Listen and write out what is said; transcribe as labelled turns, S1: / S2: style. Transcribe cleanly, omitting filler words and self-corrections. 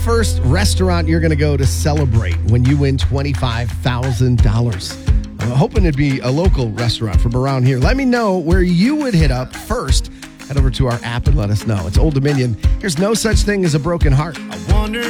S1: first restaurant you're going to go to celebrate when you win $25,000? I'm hoping it'd be a local restaurant from around here. Let me know where you would hit up first. Head over to our app and let us know. It's Old Dominion. Here's No Such Thing as a Broken Heart.
S2: I wonder